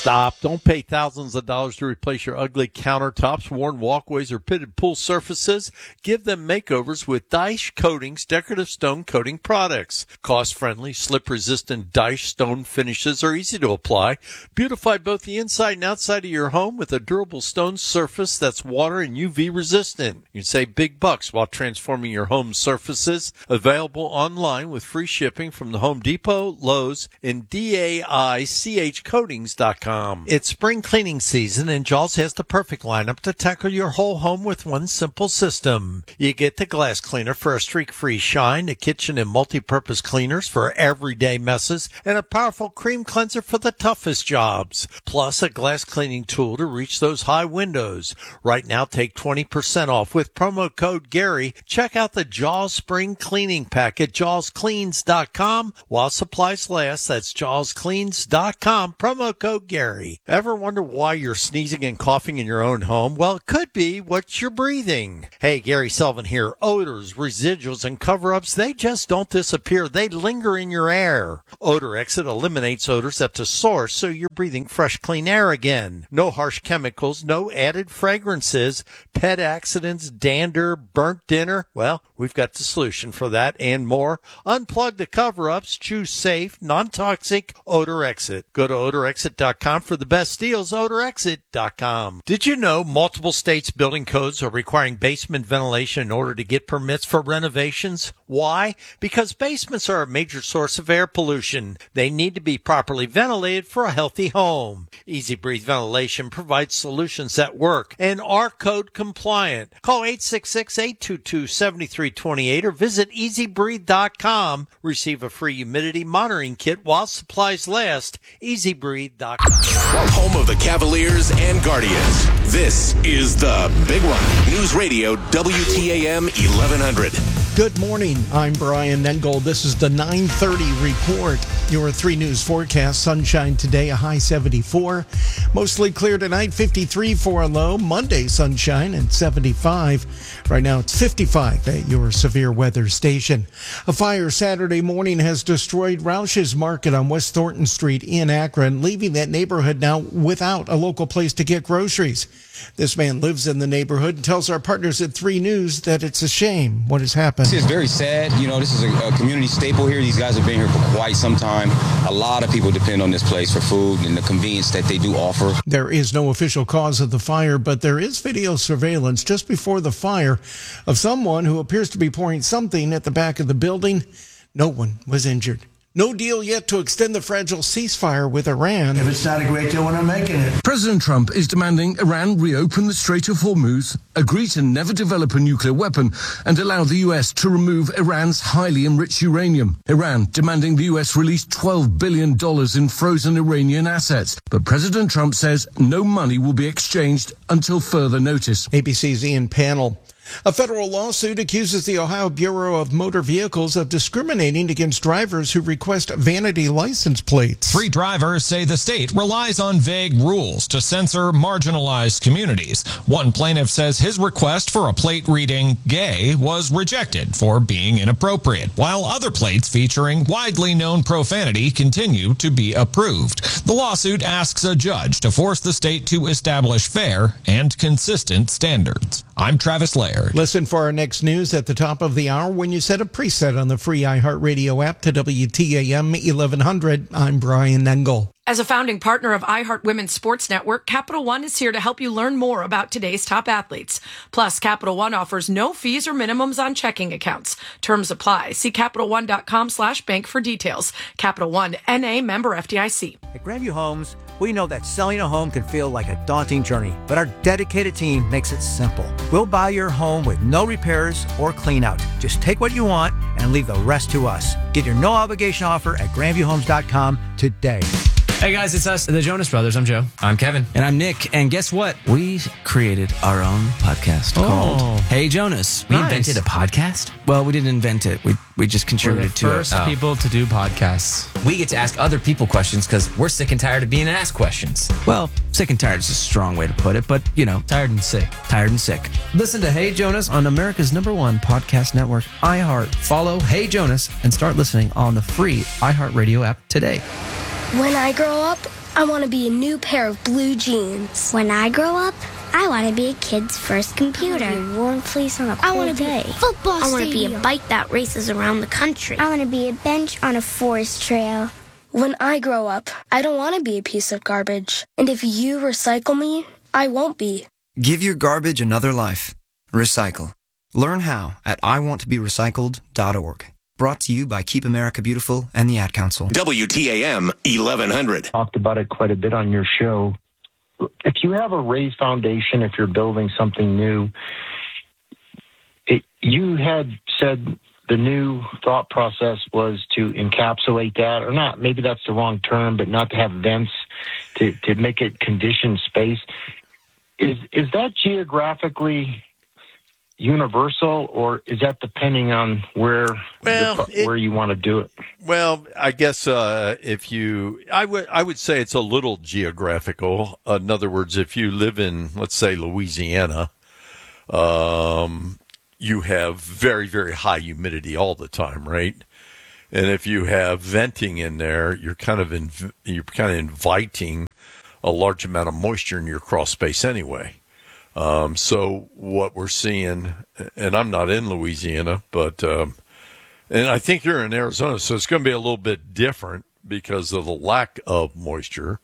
Stop. Don't pay thousands of dollars to replace your ugly countertops, worn walkways, or pitted pool surfaces. Give them makeovers with Daesh Coatings decorative stone coating products. Cost-friendly, slip-resistant Daesh stone finishes are easy to apply. Beautify both the inside and outside of your home with a durable stone surface that's water and UV resistant. You can save big bucks while transforming your home surfaces. Available online with free shipping from the Home Depot, Lowe's, and DAICHcoatings.com. It's spring cleaning season, and Jaws has the perfect lineup to tackle your whole home with one simple system. You get the glass cleaner for a streak-free shine, the kitchen and multi-purpose cleaners for everyday messes, and a powerful cream cleanser for the toughest jobs. Plus, a glass cleaning tool to reach those high windows. Right now, take 20% off with promo code Gary. Check out the Jaws Spring Cleaning Pack at JawsCleans.com while supplies last. That's JawsCleans.com, promo code Gary. Ever wonder why you're sneezing and coughing in your own home? Well, it could be what you're breathing. Hey, Gary Sullivan here. Odors, residuals, and cover-ups, they just don't disappear. They linger in your air. Odor Exit eliminates odors at the source, so you're breathing fresh, clean air again. No harsh chemicals, no added fragrances, pet accidents, dander, burnt dinner. Well, we've got the solution for that and more. Unplug the cover-ups. Choose safe, non-toxic Odor Exit. Go to odorexit.com for the best deals. odorexit.com. Did you know multiple states' building codes are requiring basement ventilation in order to get permits for renovations? Why? Because basements are a major source of air pollution. They need to be properly ventilated for a healthy home. Easy Breathe Ventilation provides solutions that work and are code compliant. Call 866-822-7328 or visit easybreathe.com. Receive a free humidity monitoring kit while supplies last. easybreathe.com. Home of the Cavaliers and Guardians. This is the Big One. News Radio WTAM 1100. Good morning. I'm Brian Nengold. This is the 9:30 report. Your 3 News forecast. Sunshine today, a high 74. Mostly clear tonight, 53 for a low. Monday, sunshine and 75. Right now, it's 55 at your severe weather station. A fire Saturday morning has destroyed Roush's Market on West Thornton Street in Akron, leaving that neighborhood now without a local place to get groceries. This man lives in the neighborhood and tells our partners at 3 News that it's a shame what has happened. It's very sad. You know, this is a community staple here. These guys have been here for quite some time. A lot of people depend on this place for food and the convenience that they do offer. There is no official cause of the fire, but there is video surveillance just before the fire of someone who appears to be pouring something at the back of the building. No one was injured. No deal yet to extend the fragile ceasefire with Iran. If it's not a great deal, we're not making it. President Trump is demanding Iran reopen the Strait of Hormuz, agree to never develop a nuclear weapon, and allow the U.S. to remove Iran's highly enriched uranium. Iran demanding the U.S. release $12 billion in frozen Iranian assets. But President Trump says no money will be exchanged until further notice. ABC's Ian Pannell. A federal lawsuit accuses the Ohio Bureau of Motor Vehicles of discriminating against drivers who request vanity license plates. 3 drivers say the state relies on vague rules to censor marginalized communities. One plaintiff says his request for a plate reading gay was rejected for being inappropriate, while other plates featuring widely known profanity continue to be approved. The lawsuit asks a judge to force the state to establish fair and consistent standards. I'm Travis Lair. Listen for our next news at the top of the hour when you set a preset on the free iHeartRadio app to WTAM 1100. I'm Brian Nengold. As a founding partner of iHeart Women's Sports Network, Capital One is here to help you learn more about today's top athletes. Plus, Capital One offers no fees or minimums on checking accounts. Terms apply. See CapitalOne.com/bank for details. Capital One, N.A., member FDIC. At Grandview Homes, we know that selling a home can feel like a daunting journey, but our dedicated team makes it simple. We'll buy your home with no repairs or clean out. Just take what you want and leave the rest to us. Get your no-obligation offer at GrandviewHomes.com today. Hey guys, it's us, the Jonas Brothers. I'm Joe. I'm Kevin. And I'm Nick. And guess what? We created our own podcast called Hey Jonas. We invented a podcast? Well, we didn't invent it. We just contributed to it. We're the first people to do podcasts. We get to ask other people questions because we're sick and tired of being asked questions. Well, sick and tired is a strong way to put it, but, you know. Tired and sick. Tired and sick. Listen to Hey Jonas on America's #1 podcast network, iHeart. Follow Hey Jonas and start listening on the free iHeartRadio app today. When I grow up, I want to be a new pair of blue jeans. When I grow up, I want to be a kid's first computer. I want to be a warm fleece on a I cold want to day. be a football I want to be stadium. a bike that races around the country. I want to be a bench on a forest trail. When I grow up, I don't want to be a piece of garbage. And if you recycle me, I won't be. Give your garbage another life. Recycle. Learn how at iwanttoberecycled.org. Brought to you by Keep America Beautiful and the Ad Council. WTAM 1100. Talked about it quite a bit on your show. If you have a raised foundation, if you're building something new, you had said the new thought process was to encapsulate that, or not, maybe that's the wrong term, but not to have vents, to make it conditioned space. Is that geographically universal, or is that depending on where you want to do it? Well, I guess I would say it's a little geographical. In other words, if you live in, let's say, Louisiana, you have very, very high humidity all the time, right? And if you have venting in there, you're kind of inviting a large amount of moisture in your crawl space anyway. So what we're seeing, and I'm not in Louisiana, but and I think you're in Arizona, so it's going to be a little bit different because of the lack of moisture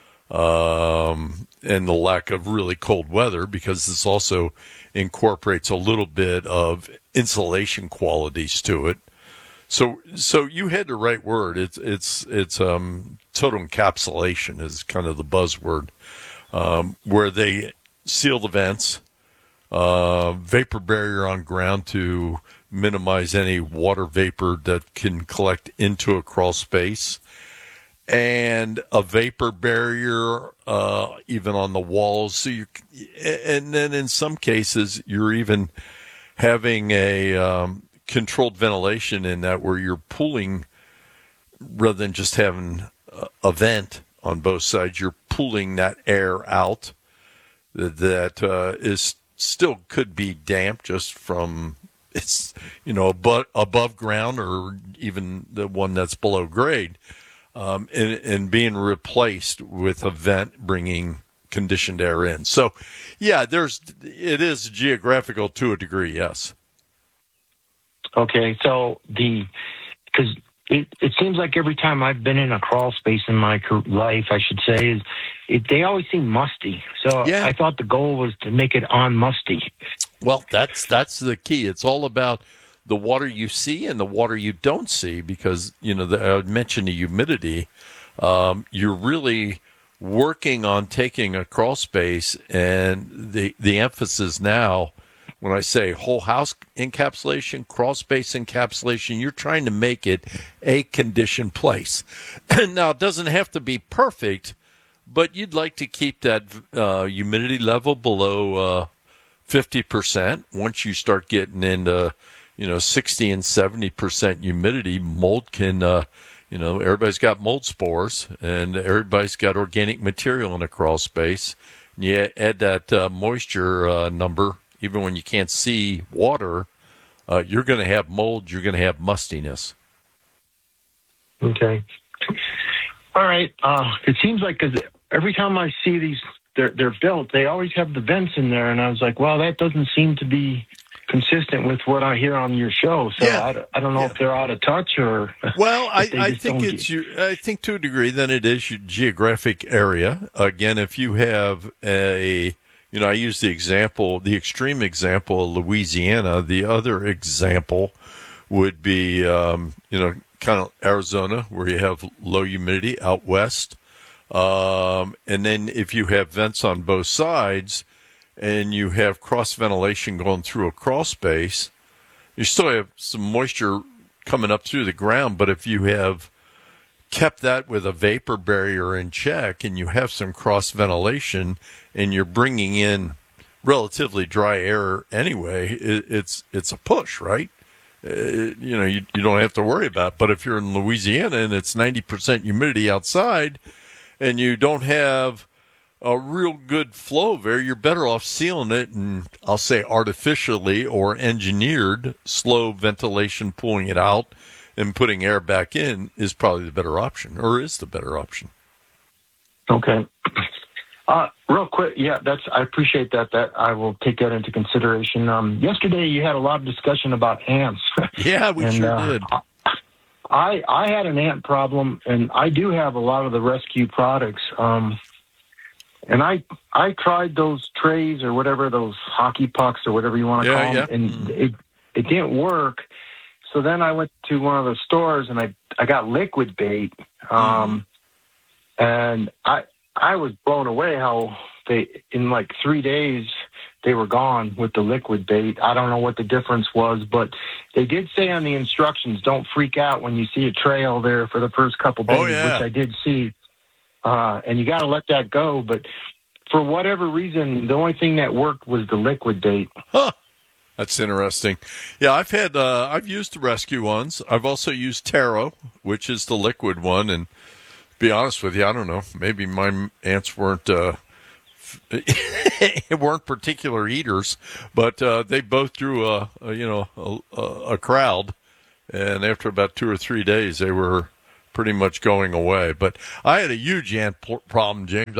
and the lack of really cold weather, because this also incorporates a little bit of insulation qualities to it. So you had the right word. It's total encapsulation is kind of the buzzword, where they seal the vents, vapor barrier on ground to minimize any water vapor that can collect into a crawl space, and a vapor barrier even on the walls. So and then in some cases you're even having a controlled ventilation in that, where you're pulling, rather than just having a vent on both sides, you're pulling that air out that is still could be damp just from it's above ground, or even the one that's below grade, and being replaced with a vent bringing conditioned air in. So yeah, it is geographical to a degree, yes. Okay, so because it seems like every time I've been in a crawl space in my life, I should say, they always seem musty. So yeah. I thought the goal was to make it unmusty. Well, that's the key. It's all about the water you see and the water you don't see, because I mentioned the humidity. You're really working on taking a crawl space, and the emphasis now, when I say whole house encapsulation, crawl space encapsulation, you're trying to make it a conditioned place. Now, it doesn't have to be perfect, but you'd like to keep that humidity level below 50%. Once you start getting into 60 and 70% humidity, mold can everybody's got mold spores, and everybody's got organic material in a crawl space. And you add that moisture number. Even when you can't see water, you're going to have mold, you're going to have mustiness. Okay. All right. It seems like, because every time I see these, they're built, they always have the vents in there, and I was like, well, that doesn't seem to be consistent with what I hear on your show. So yeah. I don't know if they're out of touch or. Well, I think I think to a degree, then it is your geographic area. Again, if you have I use the extreme example of Louisiana. The other example would be, kind of Arizona, where you have low humidity out west. And then if you have vents on both sides and you have cross ventilation going through a crawl space, you still have some moisture coming up through the ground. But if you have kept that with a vapor barrier in check, and you have some cross ventilation, and you're bringing in relatively dry air anyway, it's a push, right? You don't have to worry about it. But if you're in Louisiana and it's 90% humidity outside, and you don't have a real good flow of air, you're better off sealing it, and I'll say artificially or engineered slow ventilation, pulling it out and putting air back in is probably the better option, or is the better option. Okay. Real quick, I appreciate that. That I will take that into consideration. Yesterday, you had a lot of discussion about ants. Yeah, we sure did. I had an ant problem, and I do have a lot of the rescue products. And I tried those trays or whatever, those hockey pucks or whatever you want to call them, and it didn't work. So then I went to one of the stores and I got liquid bait, and I was blown away how in like 3 days they were gone with the liquid bait. I don't know what the difference was, but they did say on the instructions, don't freak out when you see a trail there for the first couple days, which I did see. And you got to let that go. But for whatever reason, the only thing that worked was the liquid bait. Huh. That's interesting. Yeah, I've used the rescue ones. I've also used Taro, which is the liquid one. And to be honest with you, I don't know. Maybe my ants weren't particular eaters, but they both drew a crowd. And after about 2 or 3 days, they were pretty much going away. But I had a huge ant problem, James.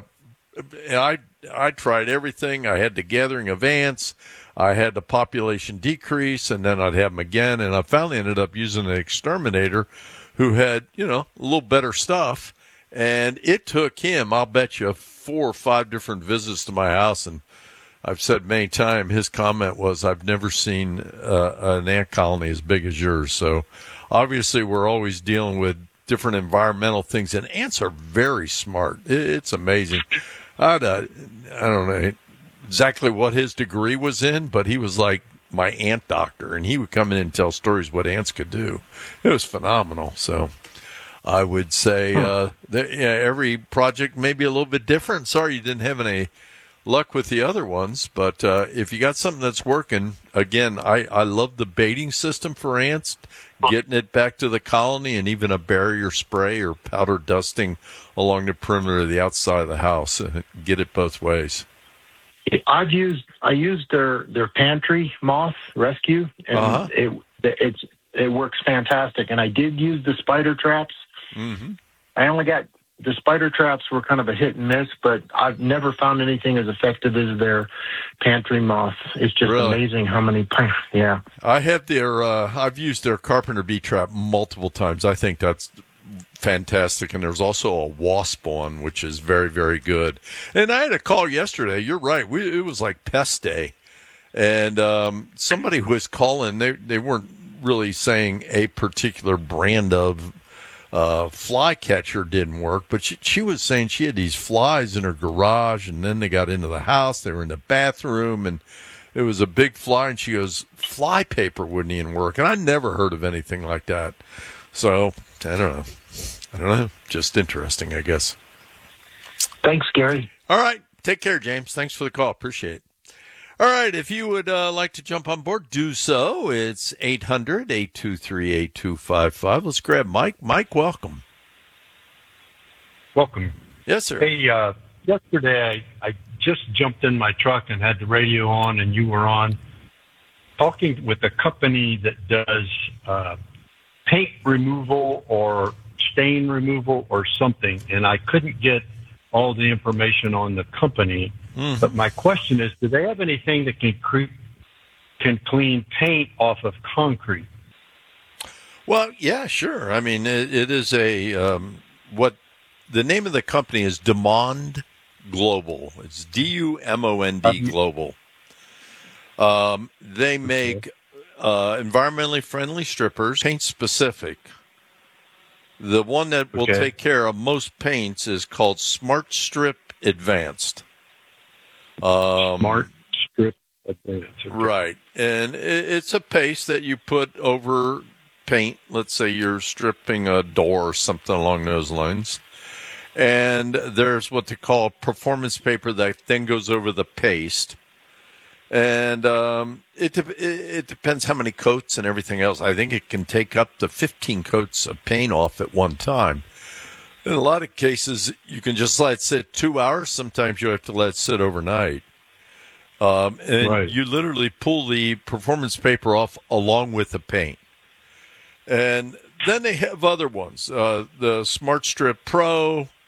I tried everything. I had the gathering of ants. I had the population decrease, and then I'd have them again. And I finally ended up using an exterminator who had, a little better stuff. And it took him, I'll bet you, 4 or 5 different visits to my house. And I've said many times, his comment was, I've never seen an ant colony as big as yours. So obviously we're always dealing with different environmental things. And ants are very smart. It's amazing. I don't know exactly what his degree was in, but he was like my ant doctor, and he would come in and tell stories what ants could do. It was phenomenal. So I would say every project may be a little bit different. Sorry you didn't have any luck with the other ones, but if you got something that's working, again, I love the baiting system for ants, getting it back to the colony, and even a barrier spray or powder dusting along the perimeter of the outside of the house. Get it both ways. I used their pantry moth rescue, and it works fantastic. And I did use the spider traps. Mm-hmm. I only got the spider traps were kind of a hit and miss, but I've never found anything as effective as their pantry moth. It's just amazing how many. Yeah, I have I've used their carpenter bee trap multiple times. I think that's fantastic. And there's also a wasp one, which is very, very good. And I had a call yesterday. You're right. It was like pest day. And somebody who was calling, they weren't really saying a particular brand of fly catcher didn't work, but she was saying she had these flies in her garage, and then they got into the house. They were in the bathroom, and it was a big fly. And she goes, fly paper wouldn't even work. And I never heard of anything like that. So I don't know. Just interesting, I guess. Thanks, Gary. All right. Take care, James. Thanks for the call. Appreciate it. All right. If you would like to jump on board, do so. It's 800-823-8255. Let's grab Mike. Mike, welcome. Welcome. Yes, sir. Hey, yesterday I just jumped in my truck and had the radio on, and you were on talking with a company that does paint removal or stain removal or something, and I couldn't get all the information on the company. Mm-hmm. But my question is, do they have anything that can clean paint off of concrete? Well, yeah, sure. I mean, it is what the name of the company is Dumond Global. It's D-U-M-O-N-D Global. They make environmentally friendly strippers, paint specific. The one that will take care of most paints is called Smart Strip Advanced. Smart Strip Advanced. Okay. Right. And it's a paste that you put over paint. Let's say you're stripping a door or something along those lines. And there's what they call performance paper that then goes over the paste. And it depends how many coats and everything else. I think it can take up to 15 coats of paint off at one time. In a lot of cases, you can just let it sit 2 hours. Sometimes you have to let it sit overnight. You literally pull the performance paper off along with the paint. And then they have other ones. The Smart Strip Pro,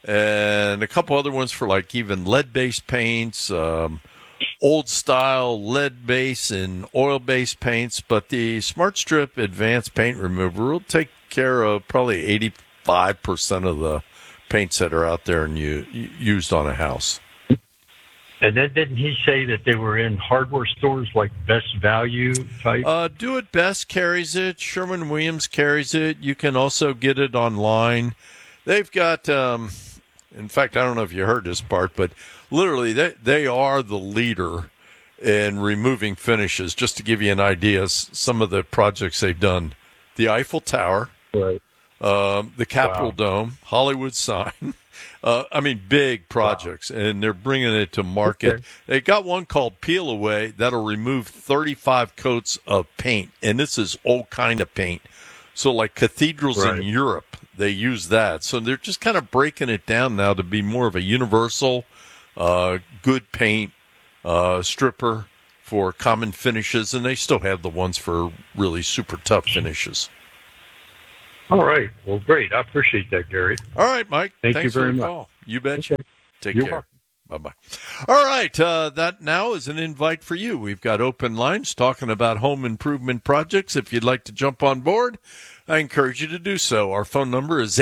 and a couple other ones for like even lead-based paints, old style lead base and oil based paints. But the Smart Strip Advanced Paint Remover will take care of probably 85% of the paints that are out there and used on a house. And then didn't he say that they were in hardware stores like Best Value type? Do It Best carries it. Sherwin-Williams carries it. You can also get it online. They've got, in fact, I don't know if you heard this part, but literally they are the leader in removing finishes. Just to give you an idea, some of the projects they've done. The Eiffel Tower, right. The Capitol Dome, Hollywood sign. Big projects, and they're bringing it to market. Okay. They got one called Peel Away that'll remove 35 coats of paint, and this is old kind of paint. So like cathedrals in Europe, they use that. So they're just kind of breaking it down now to be more of a universal, good paint stripper for common finishes, and they still have the ones for really super tough finishes. All right. Well, great. I appreciate that, Gary. All right, Mike. Thanks you very much. Call. You betcha. Okay. Take You're care. Bye-bye. All right. That now is an invite for you. We've got open lines talking about home improvement projects. If you'd like to jump on board, I encourage you to do so. Our phone number is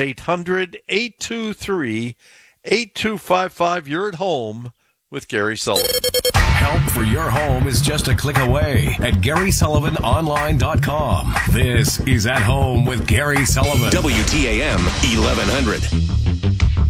800-823-8255. You're at home with Gary Sullivan. Help for your home is just a click away at GarySullivanOnline.com. This is At Home with Gary Sullivan. WTAM 1100.